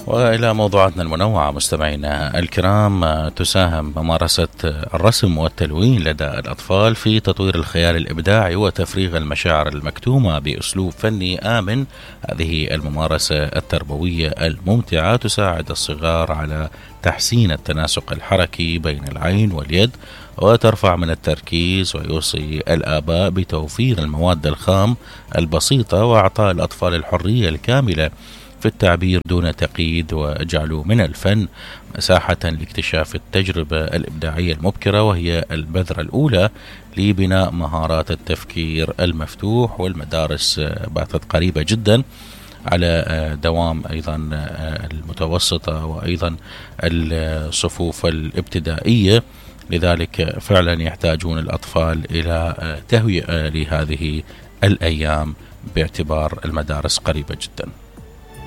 وإلى موضوعاتنا المنوعة مستمعينا الكرام. تساهم ممارسة الرسم والتلوين لدى الأطفال في تطوير الخيال الإبداعي وتفريغ المشاعر المكتومة بأسلوب فني آمن. هذه الممارسة التربوية الممتعة تساعد الصغار على تحسين التناسق الحركي بين العين واليد وترفع من التركيز، ويوصي الآباء بتوفير المواد الخام البسيطة وإعطاء الأطفال الحرية الكاملة في التعبير دون تقييد، وجعلوا من الفن مساحة لاكتشاف التجربة الإبداعية المبكرة، وهي البذرة الأولى لبناء مهارات التفكير المفتوح. والمدارس باتت قريبة جدا على دوام أيضا المتوسطة وأيضا الصفوف الابتدائية، لذلك فعلا يحتاجون الأطفال إلى تهيئة لهذه الأيام باعتبار المدارس قريبة جدا.